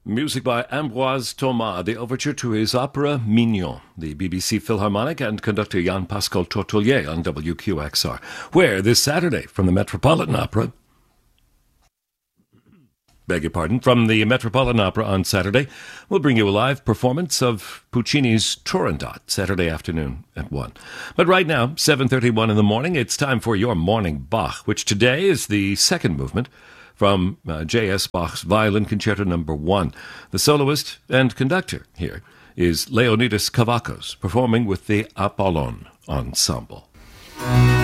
Music by Ambroise Thomas, the overture to his opera Mignon, the BBC Philharmonic and conductor Jan-Pascal Tortolier on WQXR, where this Saturday from the Metropolitan Opera, from the Metropolitan Opera on Saturday, we'll bring you a live performance of Puccini's Turandot, Saturday afternoon at 1. But right now, 7:31 in the morning, it's time for your Morning Bach, which today is the second movement from J.S. Bach's Violin Concerto No. 1. The soloist and conductor here is Leonidas Kavakos, performing with the Apollon Ensemble.